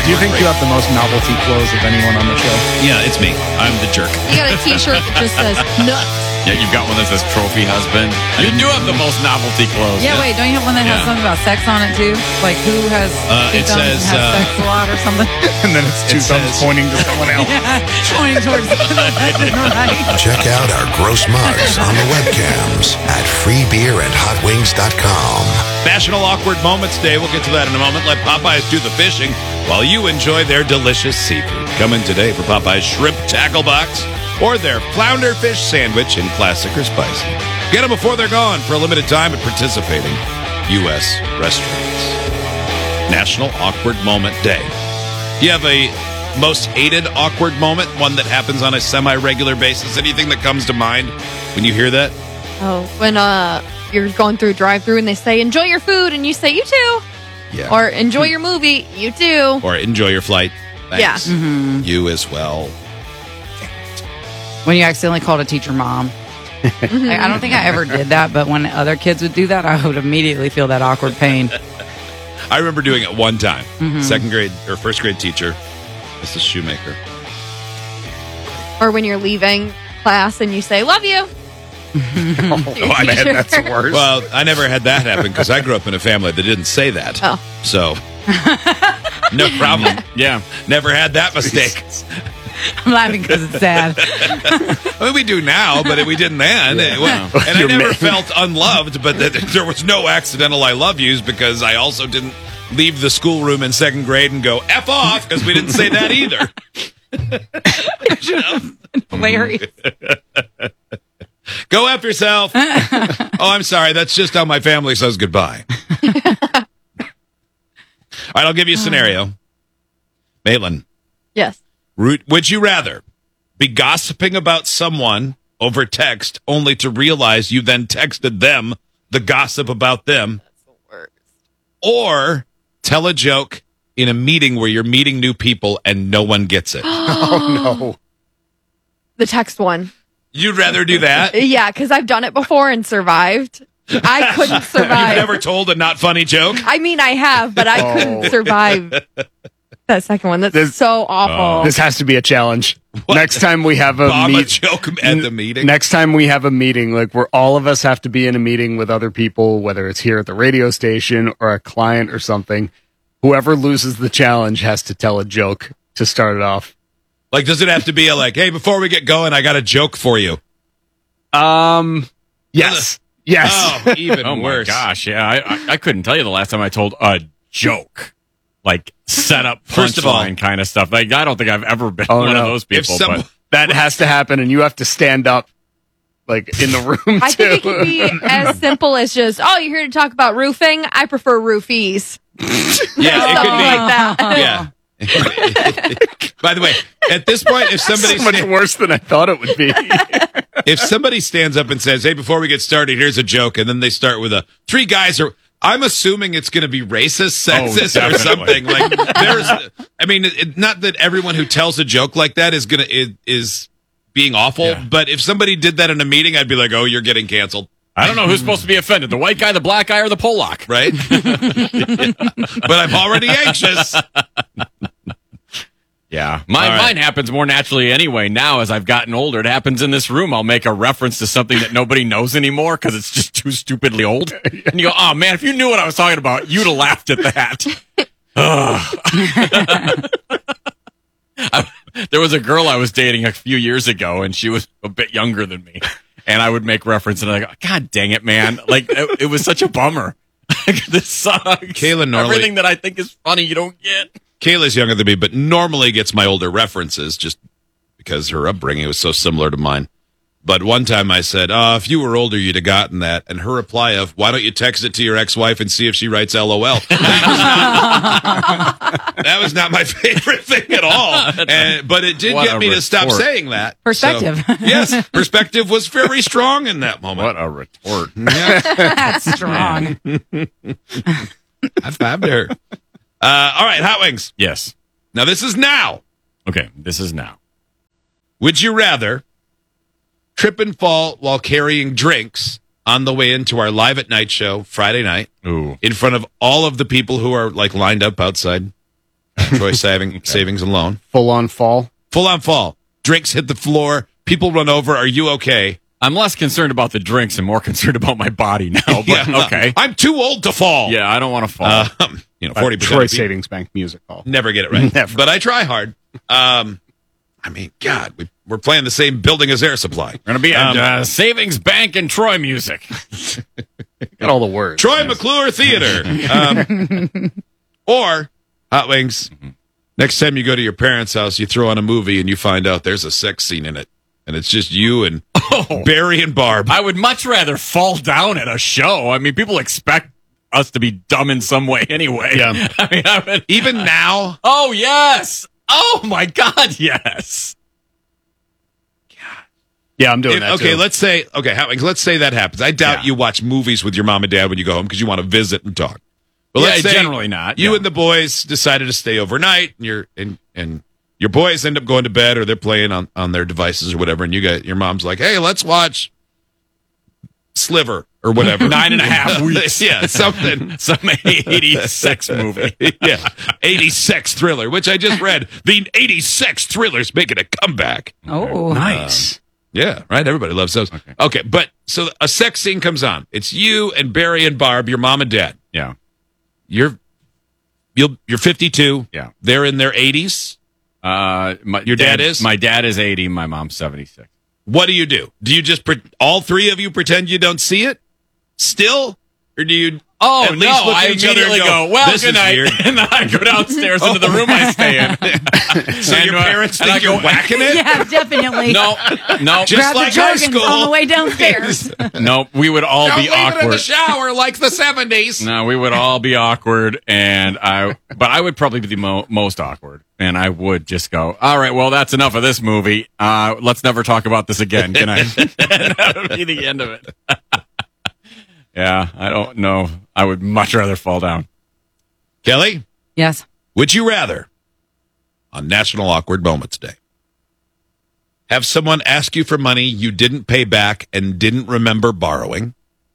Do you think you have the most novelty clothes of anyone on the show? Yeah, it's me. I'm the jerk. You got a T-shirt that just says nuts. Yeah, you've got one that says trophy husband. You do have the most novelty clothes. Yeah, wait, don't you have one that has something about sex on it too? Like who has two it thumbs says, and has sex a lot or something? And then it's two thumbs pointing to someone else. Yeah, pointing towards the left and right. Check out our gross mugs on the webcams at freebeerandhotwings.com. National Awkward Moments Day. We'll get to that in a moment. Let Popeyes do the fishing while you enjoy their delicious seafood. Come in today for Popeyes Shrimp Tackle Box or their Flounder Fish Sandwich in classic or spicy. Get them before they're gone for a limited time at participating U.S. restaurants. National Awkward Moment Day. Do you have a most hated awkward moment? One that happens on a semi-regular basis? Anything that comes to mind when you hear that? Oh, when you're going through a drive-thru and they say, enjoy your food, and you say, you too. Yeah. Or enjoy your movie, you too. Or enjoy your flight. Thanks. Yeah. Mm-hmm. You as well. When you accidentally called a teacher mom. I don't think I ever did that, but when other kids would do that, I would immediately feel that awkward pain. I remember doing it one time. Second grade or first grade teacher, Mrs. Shoemaker. Or when you're leaving class and you say, love you. That's the worst. Well, I never had that happen because I grew up in a family that didn't say that. Oh. So, no problem. Yeah. Never had that mistake. I'm laughing because it's sad. I mean, we do now, but we didn't then. And I never felt unloved, but there was no accidental I love yous because I also didn't leave the schoolroom in second grade and go F off because we didn't say that either. You know? Hilarious. Go F yourself. Oh, I'm sorry. That's just how my family says goodbye. All right, I'll give you a scenario. Maitland, Yes. would you rather be gossiping about someone over text only to realize you then texted them the gossip about them? That's the worst. Or tell a joke in a meeting where you're meeting new people and no one gets it? Oh, no. The text one. You'd rather do that? Yeah, because I've done it before and survived. I couldn't survive. You've never told a not funny joke? I mean, I have, but I couldn't survive that second one. That's so awful. This has to be a challenge. What? Next time we have a Bomb a joke at the meeting? Next time we have a meeting, like where all of us have to be in a meeting with other people, whether it's here at the radio station or a client or something, whoever loses the challenge has to tell a joke to start it off. Like, does it have to be hey, before we get going, I got a joke for you? Yes. Yes. Oh, even Oh my worse. gosh, yeah. I couldn't tell you the last time I told a joke. Like set up First of all- punchline kind of stuff. Like I don't think I've ever been Oh, one no. of those people. If some- but That has to happen, and you have to stand up, like, in the room, I too. think it could be as simple as just, oh, you're here to talk about roofing? I prefer roofies. Yeah, it could Something be. like that. Yeah. By the way, at this point, if somebody so much worse than I thought it would be. if somebody stands up and says, "Hey, before we get started, here's a joke," and then they start with three guys are. I'm assuming it's going to be racist, sexist, or definitely. something. Like I mean, not that everyone who tells a joke like that is is being awful, Yeah. but if somebody did that in a meeting, I'd be like, "Oh, you're getting canceled." I don't know who's supposed to be offended: the white guy, the black guy, or the Polak. Right? But I'm already anxious. Yeah, All right. mine happens more naturally anyway. Now, as I've gotten older, it happens in this room. I'll make a reference to something that nobody knows anymore because it's just too stupidly old. And you go, "Oh man, if you knew what I was talking about, you'd have laughed at that." There was a girl I was dating a few years ago, and she was a bit younger than me. And I would make reference, and I go, "God dang it, man! Like it was such a bummer. This sucks." Kayla normally- everything that I think is funny, you don't get. Kayla's younger than me, but normally gets my older references just because her upbringing was so similar to mine. But one time I said, if you were older, you'd have gotten that. And her reply of, why don't you text it to your ex-wife and see if she writes LOL? That was not my favorite thing at all. But it did What get a me to stop retort. saying that. Perspective. So, yes, perspective was very strong in that moment. What a retort! That's strong. I fabbed her. All right, Hot Wings. Yes. Now, this is now. Okay, this is now. Would you rather trip and fall while carrying drinks on the way into our Live at Night show Friday night Ooh. in front of all of the people who are like lined up outside? Troy savings and loan. Full on fall. Full on fall. Drinks hit the floor. People run over. Are you okay? I'm less concerned about the drinks and more concerned about my body now. But Yeah. okay. I'm too old to fall. Yeah, I don't want to fall. 40% Troy of people Savings Bank Music Hall. never get it right. Never. But I try hard. God, we're playing the same building as Air Supply. We're going to be at Savings Bank and Troy Music. Got all the words. Troy McClure Theater. Or Hot Wings. Next time you go to your parents' house, you throw on a movie and you find out there's a sex scene in it. And it's just you and Barry and Barb. I would much rather fall down at a show. I mean, people expect us to be dumb in some way anyway. Yeah. I mean, Even now, oh, yes. Oh, my God, yes. Yeah, I'm doing that okay, too. let's say that happens. I doubt Yeah. you watch movies with your mom and dad when you go home because you want to visit and talk. But Yeah, let's say generally not, You yeah. and the boys decided to stay overnight, and your boys end up going to bed or they're playing on their devices or whatever, and your mom's like, "Hey, let's watch Sliver or whatever." 9.5 weeks. Yeah, something. Some 80s sex movie. Yeah, 80s sex thriller, which I just read. The 80s sex thriller's making a comeback. Oh, Nice. Yeah, right. Everybody loves those. Okay, but so a sex scene comes on. It's you and Barry and Barb, your mom and dad. Yeah. You're 52. Yeah. They're in their 80s. Your dad is? My dad is 80. My mom's 76. What do? Do you just all three of you pretend you don't see it still, or do you? Oh, at least look at I each other and immediately go, well, "This good is night. weird." And then I go downstairs into the room I stay in. So your parents and I think you're go, whacking it? yeah, definitely. No. Just Grab like the high Jergens school. on the way downstairs. No, we would all Don't be leave it in the awkward. shower like the 70s. No, we would all be awkward, but I would probably be the most awkward, and I would just go, all right, well, that's enough of this movie. Let's never talk about this again. Can I? That would be the end of it. Yeah, I don't know. I would much rather fall down. Kelly, Yes. would you rather on National Awkward Moments Day have someone ask you for money you didn't pay back and didn't remember borrowing,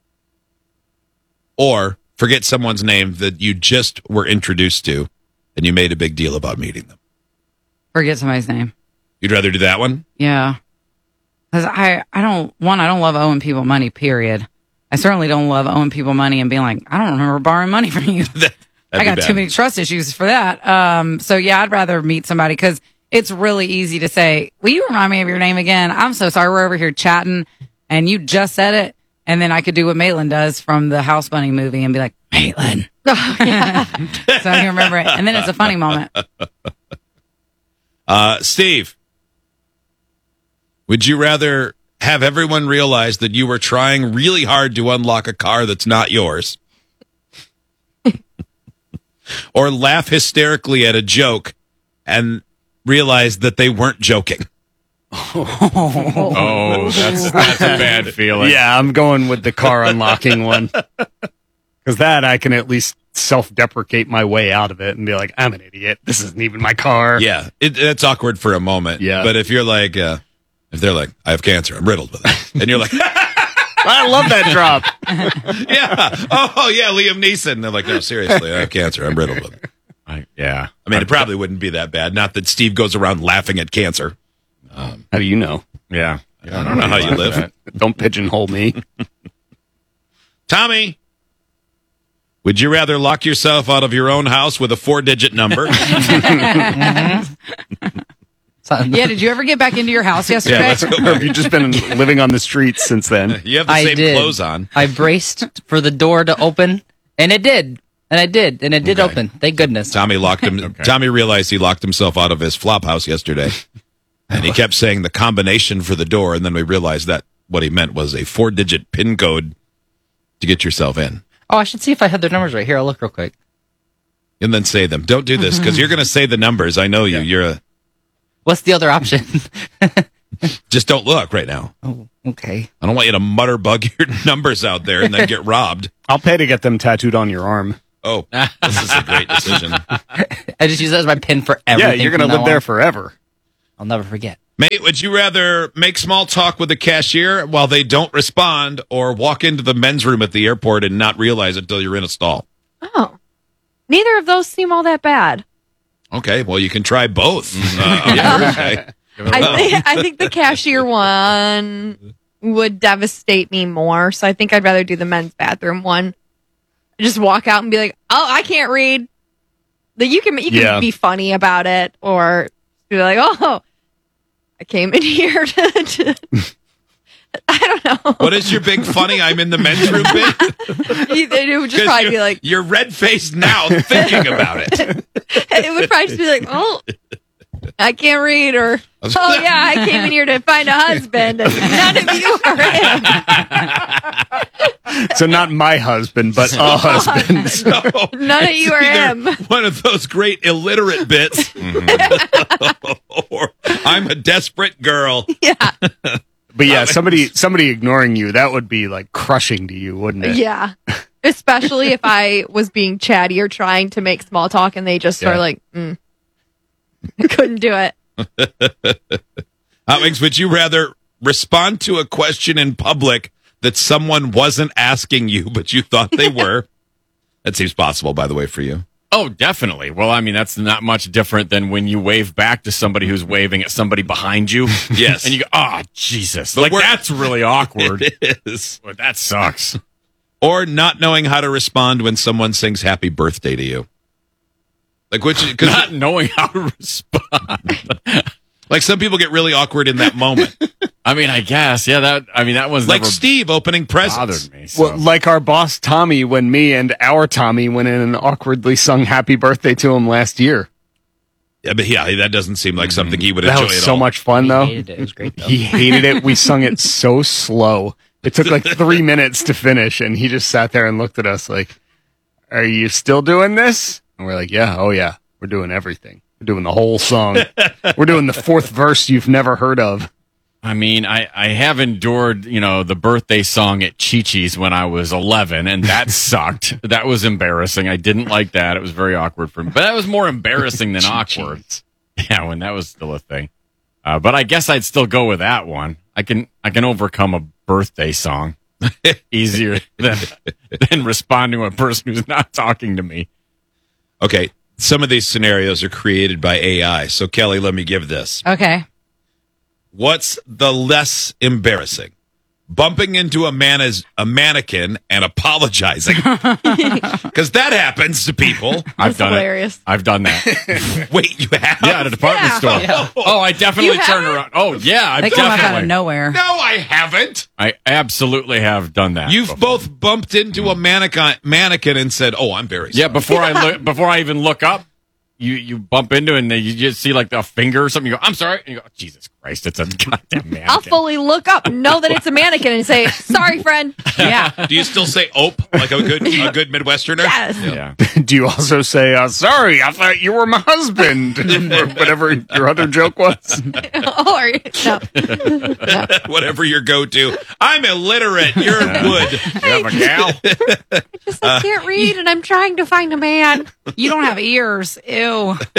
or forget someone's name that you just were introduced to and you made a big deal about meeting them? Forget somebody's name. You'd rather do that one? Yeah. Because I don't love owing people money, period. I certainly don't love owing people money and being like, I don't remember borrowing money from you. I got too many trust issues for that. So yeah, I'd rather meet somebody because it's really easy to say, will you remind me of your name again? I'm so sorry. We're over here chatting and you just said it. And then I could do what Maitland does from the House Bunny movie and be like, Maitland. So I can remember it. And then it's a funny moment. Steve, would you rather have everyone realize that you were trying really hard to unlock a car that's not yours, or laugh hysterically at a joke and realize that they weren't joking? Oh, that's a bad feeling. Yeah, I'm going with the car unlocking one. Because that I can at least self-deprecate my way out of it and be like, I'm an idiot. This isn't even my car. Yeah, it's awkward for a moment. Yeah. But if you're like, if they're like, I have cancer, I'm riddled with it, and you're like, I love that drop. yeah, oh yeah, Liam Neeson. They're like, no, seriously, I have cancer, I'm riddled with it. Yeah. I mean, it probably wouldn't be that bad. Not that Steve goes around laughing at cancer. How do you know? Yeah. I don't know how you live. Don't pigeonhole me. Tommy, would you rather lock yourself out of your own house with a 4-digit number? Yeah, did you ever get back into your house yesterday? let's go. Or have you just been living on the streets since then? You have the I same did. clothes on. I braced for the door to open, and it did. And it did Okay. open. Thank goodness. Tommy locked him. Okay. Tommy realized he locked himself out of his flop house yesterday, and he kept saying the combination for the door, and then we realized that what he meant was a 4-digit PIN code to get yourself in, Oh, I should see if I had their numbers right here. I'll look real quick. and then say them. Don't do this because you're going to say the numbers. I know you. You're What's the other option? just don't look right now. Oh, okay. I don't want you to mutter bug your numbers out there and then get robbed. I'll pay to get them tattooed on your arm. Oh, this is a great decision. I just use that as my pin for everything. Yeah, you're going to from live now there on. forever. I'll never forget. Mate, would you rather make small talk with the cashier while they don't respond, or walk into the men's room at the airport and not realize it until you're in a stall? Oh, neither of those seem all that bad. Okay, well, you can try both. I think the cashier one would devastate me more. So I think I'd rather do the men's bathroom one. Just walk out and be like, "Oh, I can't read." You can be funny about it, or be like, "Oh, I came in here to I don't know." What is your big funny? I'm in the men's room bit. It would just probably be like, you're red faced now thinking about it. It would probably just be like, "Oh, I can't read," or "Oh yeah, I came in here to find a husband, and none of you are him." So not my husband, but a husband. So none of you are him. One of those great illiterate bits, or I'm a desperate girl. Yeah. But yeah, somebody ignoring you, that would be like crushing to you, wouldn't it? Yeah. Especially if I was being chatty or trying to make small talk and they just are like, I couldn't do it. Hot Wings, would you rather respond to a question in public that someone wasn't asking you, but you thought they were? That seems possible, by the way, for you. Oh, definitely. Well, I mean, that's not much different than when you wave back to somebody who's waving at somebody behind you. Yes. And you go, "Oh, Jesus." But That's really awkward. It is. But that sucks. Or not knowing how to respond when someone sings happy birthday to you. Like, which, Not knowing how to respond. like some people get really awkward in that moment. I mean, I guess. Yeah, that was Like never Steve opening presents. bothered me. So. Well, like our boss Tommy, when me and our Tommy went in and awkwardly sung happy birthday to him last year. Yeah, but that doesn't seem like something he would That enjoy was at so all. much fun, though. He hated it. It was great, though. He hated it. We sung it so slow. It took like 3 minutes to finish, and he just sat there and looked at us like, "Are you still doing this?" And we're like, "Yeah, oh yeah, we're doing everything. We're doing the whole song. We're doing the fourth verse you've never heard of." I mean, I have endured, the birthday song at Chi-Chi's when I was 11, and that sucked. That was embarrassing. I didn't like that. It was very awkward for me. But that was more embarrassing than awkward. Yeah, when that was still a thing. But I guess I'd still go with that one. I can overcome a birthday song easier than responding to a person who's not talking to me. Okay, some of these scenarios are created by AI. So, Kelly, let me give this. Okay. What's the less embarrassing? Bumping into a mannequin and apologizing. Because that happens to people. I've done hilarious. it. I've done that. Wait, you have? Yeah, at a department store. Yeah. Oh, I definitely You turned haven't? around. Oh, yeah, I They come up out of definitely. nowhere. No, I haven't. I absolutely have done that. You've before. both bumped into a mannequin and said, "Oh, I'm very sorry." Yeah, before I even look up, you bump into it and then you just see like a finger or something. You go, "I'm sorry," and you go, "Oh, Jesus Christ, it's a goddamn mannequin." I'll fully look up, know that it's a mannequin, and say, "Sorry, friend." Yeah. Do you still say "ope" like a good Midwesterner? Yes. Yeah. Do you also say, "Sorry, I thought you were my husband," or whatever your other joke was? Or no. Whatever your go-to. I'm illiterate. You're wood. You have a gal? Just I can't read, and I'm trying to find a man. You don't have ears. Ew.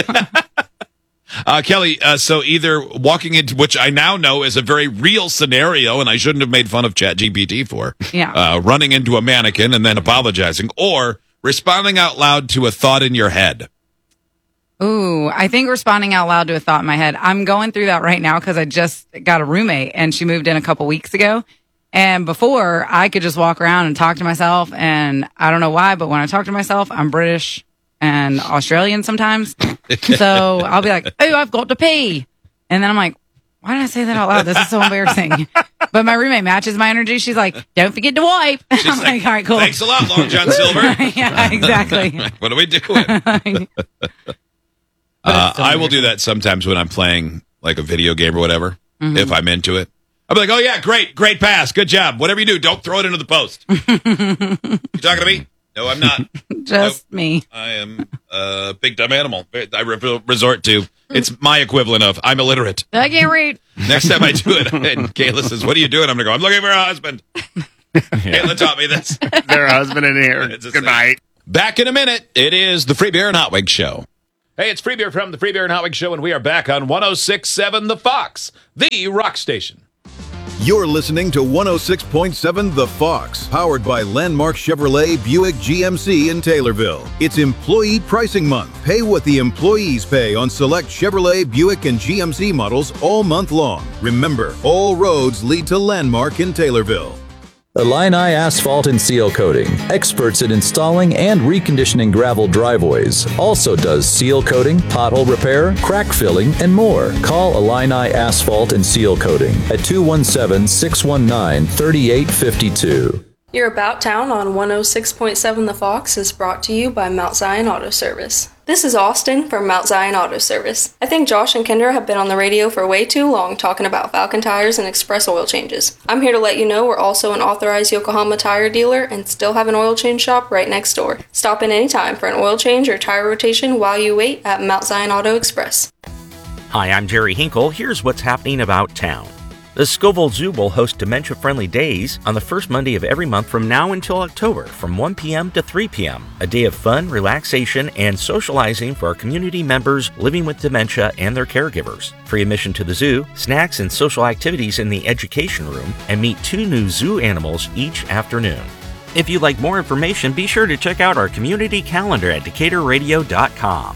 Kelly, so either walking into, which I now know is a very real scenario, and I shouldn't have made fun of ChatGPT for, Yeah. running into a mannequin and then apologizing, or responding out loud to a thought in your head. Ooh, I think responding out loud to a thought in my head. I'm going through that right now because I just got a roommate and she moved in a couple weeks ago. And before, I could just walk around and talk to myself. And I don't know why, but when I talk to myself, I'm British and Australian sometimes. So I'll be like, "Oh, I've got to pee." And then I'm like, "Why did I say that out loud? This is so embarrassing." But my roommate matches my energy. She's like, "Don't forget to wipe." I'm like, "All right, cool." Thanks a lot, Long John Silver. Yeah, exactly. What are we doing? I will do that sometimes when I'm playing like a video game or whatever, if I'm into it. I'll be like, "Oh, yeah, great pass. Good job. Whatever you do, don't throw it into the post." You talking to me? No, I'm not. Just me. I am a big dumb animal. I resort to. It's my equivalent of I'm illiterate. I can't read. Next time I do it, and Kayla says, "What are you doing?" I'm going to go, "I'm looking for a husband." Kayla taught me this. Their husband in here. It's a Good night. Back in a minute. It is the Free Beer and Hot Wings Show. Hey, it's Free Beer from the Free Beer and Hot Wings Show, and we are back on 106.7 The Fox, the rock station. You're listening to 106.7 The Fox, powered by Landmark Chevrolet Buick GMC in Taylorville. It's Employee Pricing Month. Pay what the employees pay on select Chevrolet, Buick, and GMC models all month long. Remember, all roads lead to Landmark in Taylorville. Illini Asphalt and Seal Coating, experts in installing and reconditioning gravel driveways. Also does seal coating, pothole repair, crack filling, and more. Call Illini Asphalt and Seal Coating at 217-619-3852. Your About Town on 106.7 The Fox is brought to you by Mount Zion Auto Service. This is Austin from Mount Zion Auto Service. I think Josh and Kendra have been on the radio for way too long talking about Falcon tires and express oil changes. I'm here to let you know we're also an authorized Yokohama tire dealer and still have an oil change shop right next door. Stop in anytime for an oil change or tire rotation while you wait at Mount Zion Auto Express. Hi, I'm Jerry Hinkle. Here's what's happening about town. The Scoville Zoo will host dementia-friendly days on the first Monday of every month from now until October from 1 p.m. to 3 p.m. A day of fun, relaxation, and socializing for our community members living with dementia and their caregivers. Free admission to the zoo, snacks and social activities in the education room, and meet 2 new zoo animals each afternoon. If you'd like more information, be sure to check out our community calendar at DecaturRadio.com.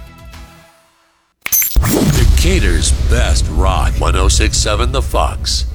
Decatur's best rock. 106.7 The Fox.